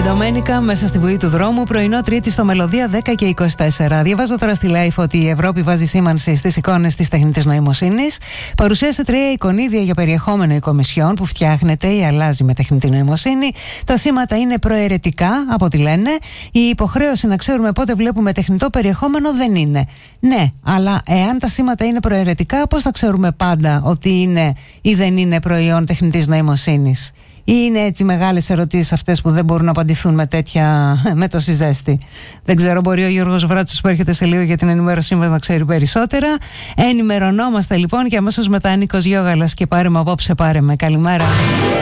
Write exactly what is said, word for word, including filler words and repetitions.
Ντομένικα μέσα στη βουή του δρόμου, πρωινό Τρίτη στο Μελωδία δέκα και είκοσι τέσσερα. Διαβάζω τώρα στη Life ότι η Ευρώπη βάζει σήμανση στις εικόνες της τεχνητής νοημοσύνης. Παρουσίασε τρία εικονίδια για περιεχόμενο η Κομισιόν που φτιάχνεται ή αλλάζει με τεχνητή νοημοσύνη. Τα σήματα είναι προαιρετικά, από ό,τι λένε. Η υποχρέωση να ξέρουμε πότε βλέπουμε τεχνητό περιεχόμενο δεν είναι. Ναι, αλλά εάν τα σήματα είναι προαιρετικά, πώς θα ξέρουμε πάντα ότι είναι ή δεν είναι προϊόν τεχνητής νοημοσύνης? Ή είναι έτσι μεγάλες ερωτήσεις αυτές που δεν μπορούν να απαντηθούν με τέτοια, με τόση ζέστη? Δεν ξέρω, μπορεί ο Γιώργος Βράτσος που έρχεται σε λίγο για την ενημέρωσή μας να ξέρει περισσότερα. Ενημερωνόμαστε λοιπόν και αμέσως μετά Νίκος Γιώγαλας και πάρε με απόψε πάρε με. Καλημέρα.